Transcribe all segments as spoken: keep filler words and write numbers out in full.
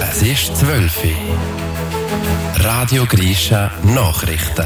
Es ist zwölf Uhr. Radio Grisha Nachrichten.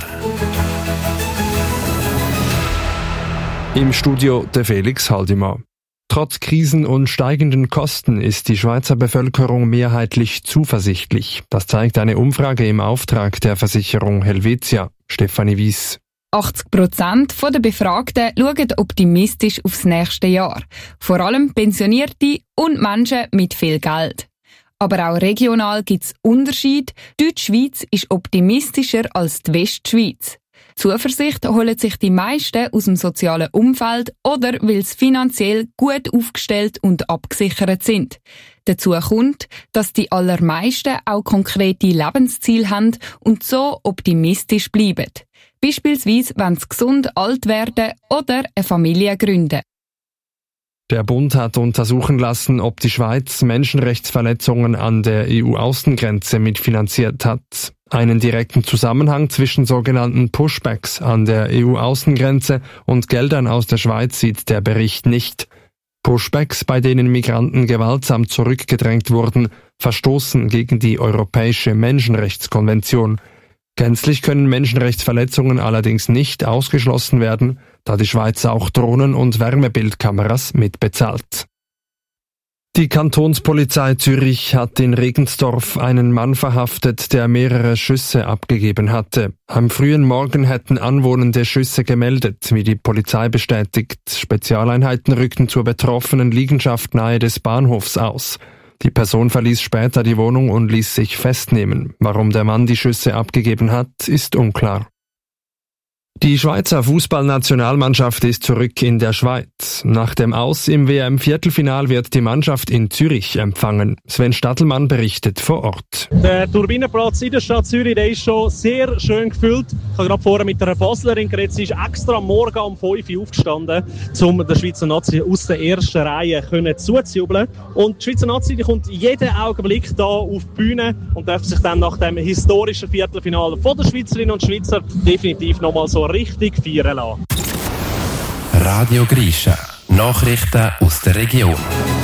Im Studio der Felix Haldimann. Trotz Krisen und steigenden Kosten ist die Schweizer Bevölkerung mehrheitlich zuversichtlich. Das zeigt eine Umfrage im Auftrag der Versicherung Helvetia. Stefanie Wies. achtzig Prozent der Befragten schauen optimistisch aufs nächste Jahr. Vor allem Pensionierte und Menschen mit viel Geld. Aber auch regional gibt es Unterschiede. Die Deutschschweiz ist optimistischer als die Westschweiz. Zuversicht holen sich die meisten aus dem sozialen Umfeld oder weil sie finanziell gut aufgestellt und abgesichert sind. Dazu kommt, dass die allermeisten auch konkrete Lebensziele haben und so optimistisch bleiben. Beispielsweise, wenn sie gesund alt werden oder eine Familie gründen. Der Bund hat untersuchen lassen, ob die Schweiz Menschenrechtsverletzungen an der E U-Außengrenze mitfinanziert hat. Einen direkten Zusammenhang zwischen sogenannten Pushbacks an der E U-Außengrenze und Geldern aus der Schweiz sieht der Bericht nicht. Pushbacks, bei denen Migranten gewaltsam zurückgedrängt wurden, verstoßen gegen die Europäische Menschenrechtskonvention. Gänzlich können Menschenrechtsverletzungen allerdings nicht ausgeschlossen werden, da die Schweiz auch Drohnen- und Wärmebildkameras mitbezahlt. Die Kantonspolizei Zürich hat in Regensdorf einen Mann verhaftet, der mehrere Schüsse abgegeben hatte. Am frühen Morgen hätten Anwohner Schüsse gemeldet, wie die Polizei bestätigt. Spezialeinheiten rückten zur betroffenen Liegenschaft nahe des Bahnhofs aus. Die Person verließ später die Wohnung und ließ sich festnehmen. Warum der Mann die Schüsse abgegeben hat, ist unklar. Die Schweizer Fußballnationalmannschaft ist zurück in der Schweiz. Nach dem Aus im W M-Viertelfinal wird die Mannschaft in Zürich empfangen. Sven Stadtelmann berichtet vor Ort. Der Turbinenplatz in der Stadt Zürich, der ist schon sehr schön gefüllt. Ich habe gerade vorher mit einer Baslerin geredet. Sie ist extra morgen um fünf Uhr aufgestanden, um der Schweizer Nazi aus der ersten Reihe zuzujubeln. Und die Schweizer Nazi die kommt jeden Augenblick hier auf die Bühne und darf sich dann nach dem historischen Viertelfinale von der Schweizerinnen und Schweizer definitiv nochmal so richtig feiern lassen. Radio Grisha. Nachrichten aus der Region.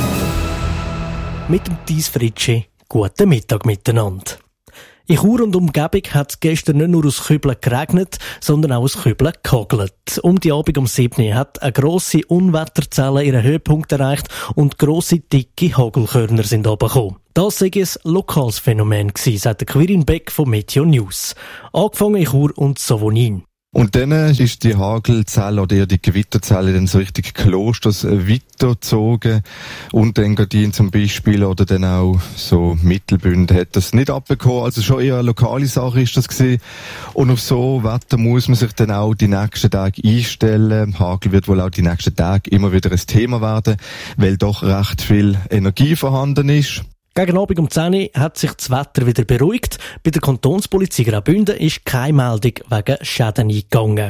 Mit dem Thies Fritschi. Guten Mittag miteinander. In Chur und Umgebung hat es gestern nicht nur aus Kübeln geregnet, sondern auch aus Kübeln gehagelt. Um die Abend um sieben Uhr hat eine grosse Unwetterzelle ihren Höhepunkt erreicht und grosse, dicke Hagelkörner sind runtergekommen. Das sei ein lokales Phänomen gewesen, sagt Quirin Beck von Meteo News. Angefangen in Chur und Savonin. Und dann ist die Hagelzelle oder eher die Gewitterzelle dann so richtig Klosters weitergezogen. Und Engadin zum Beispiel oder dann auch so Mittelbünd hat das nicht abbekommen. Also schon eher eine lokale Sache ist das gewesen. Und auf so Wetter muss man sich dann auch die nächsten Tage einstellen. Hagel wird wohl auch die nächsten Tage immer wieder ein Thema werden, weil doch recht viel Energie vorhanden ist. Gegen Abend um zehn Uhr hat sich das Wetter wieder beruhigt. Bei der Kantonspolizei Graubünden ist keine Meldung wegen Schäden eingegangen.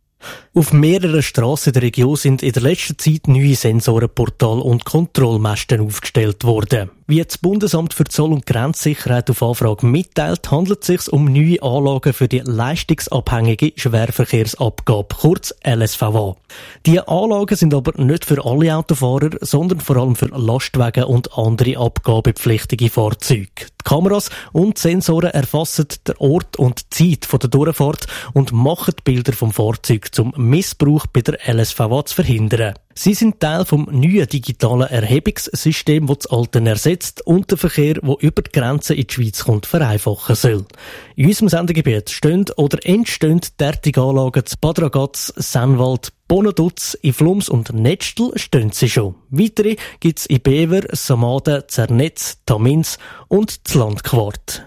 Auf mehreren Strassen der Region sind in der letzten Zeit neue Sensorenportale und Kontrollmasten aufgestellt worden. Wie das Bundesamt für Zoll- und Grenzsicherheit auf Anfrage mitteilt, handelt es sich um neue Anlagen für die leistungsabhängige Schwerverkehrsabgabe, kurz L S V A. Diese Anlagen sind aber nicht für alle Autofahrer, sondern vor allem für Lastwagen und andere abgabepflichtige Fahrzeuge. Die Kameras und die Sensoren erfassen den Ort und die Zeit der Durchfahrt und machen die Bilder vom Fahrzeug, um Missbrauch bei der L S V A zu verhindern. Sie sind Teil vom neuen digitalen Erhebungssystem, das das alte ersetzt und den Verkehr, der über die Grenzen in die Schweiz kommt, vereinfachen soll. In unserem Sendegebiet stehen oder entstehen derartige Anlagen zu Bad Ragaz, Sennwald, Bonaduz, in Flums und Netztel stehen sie schon. Weitere gibt es in Bever, Samaden, Zernetz, Tamins und das Landquart.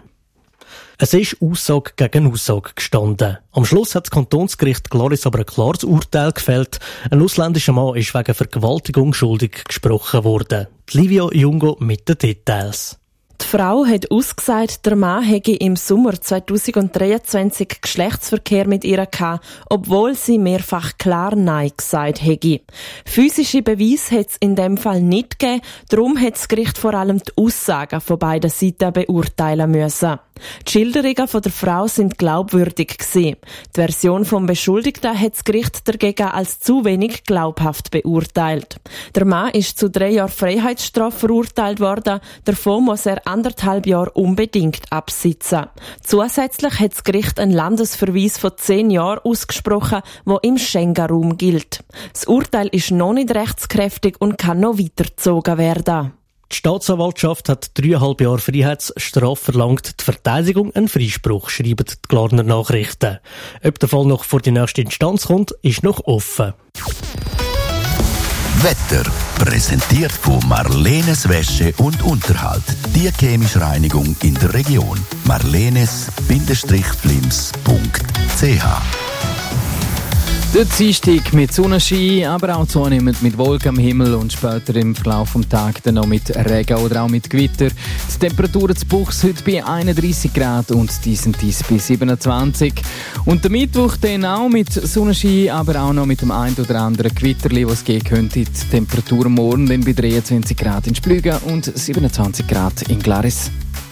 Es ist Aussage gegen Aussage gestanden. Am Schluss hat das Kantonsgericht Glaris aber ein klares Urteil gefällt. Ein ausländischer Mann ist wegen Vergewaltigung schuldig gesprochen worden. Livia Jungo mit den Details. Die Frau hat ausgesagt, der Mann hätte im Sommer zweitausenddreiundzwanzig Geschlechtsverkehr mit ihr gehabt, obwohl sie mehrfach klar Nein gesagt hätte. Physische Beweise hat es in dem Fall nicht gegeben, darum hat das Gericht vor allem die Aussagen von beiden Seiten beurteilen müssen. Die Schilderungen von der Frau sind glaubwürdig gewesen. Die Version vom Beschuldigten hat das Gericht dagegen als zu wenig glaubhaft beurteilt. Der Mann ist zu drei Jahren Freiheitsstrafe verurteilt worden. Davon muss er anderthalb Jahre unbedingt absitzen. Zusätzlich hat das Gericht einen Landesverweis von zehn Jahren ausgesprochen, der im Schengen-Raum gilt. Das Urteil ist noch nicht rechtskräftig und kann noch weitergezogen werden. Die Staatsanwaltschaft hat dreieinhalb Jahre Freiheitsstrafe verlangt. Die Verteidigung einen Freispruch, schreiben die Glarner Nachrichten. Ob der Fall noch vor die nächste Instanz kommt, ist noch offen. Wetter präsentiert von Marlenes Wäsche und Unterhalt. Die chemische Reinigung in der Region. marlenes Bindestrich-flims punkt c h Der Dienstag mit Sonnenschein, aber auch zunehmend mit Wolken am Himmel und später im Verlauf des Tages dann noch mit Regen oder auch mit Gewitter. Die Temperaturen zu Buchs heute bei einunddreissig Grad und diesen dies bei siebenundzwanzig. Und der Mittwoch dann auch mit Sonnenschein, aber auch noch mit dem ein oder anderen Gewitterli, was gehen könnte. Die Temperatur morgen dann bei dreiundzwanzig Grad in Splügen und siebenundzwanzig Grad in Glaris.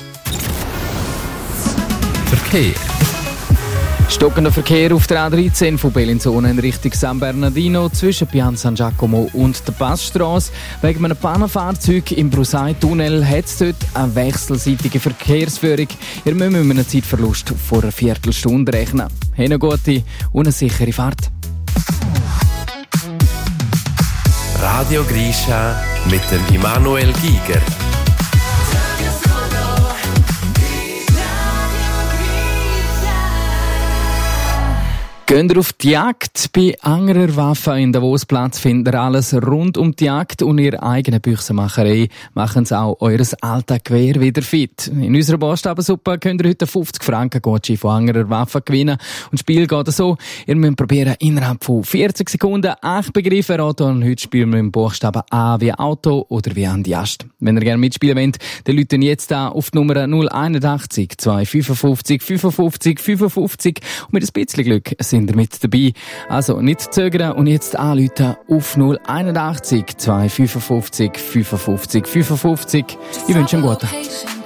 Verkehr. Stockender Verkehr auf der A dreizehn von Bellinzona in Richtung San Bernardino zwischen Pian San Giacomo und der Passstrasse. Wegen einem Pannenfahrzeug im Brusei-Tunnel hat es dort eine wechselseitige Verkehrsführung. Ihr müsst mit einem Zeitverlust von einer Viertelstunde rechnen. Eine gute und eine sichere Fahrt. Radio Grisha mit dem Immanuel Giger. Geht ihr auf die Jagd? Bei Angerer Waffe in Davos Platz findet ihr alles rund um die Jagd und ihre eigene Büchsenmacherei machen sie auch eures Alltaggewehr wieder fit. In unserer Buchstabensuppe könnt ihr heute fünfzig Franken Gucci von Angerer Waffe gewinnen. Und das Spiel geht so, ihr müsst probieren, innerhalb von vierzig Sekunden acht Begriffe erraten und heute spielen wir im Buchstaben A wie Auto oder wie Andiast. Wenn ihr gerne mitspielen wollt, dann ruft jetzt da auf die Nummer null einundachtzig zwei fünfundfünfzig fünfundfünfzig fünfundfünfzig und mit ein bisschen Glück sind ihr mit dabei. Also nicht zögern und jetzt anrufen auf null einundachtzig zwei fünfundfünfzig fünfundfünfzig fünfundfünfzig. Ich wünsche einen guten.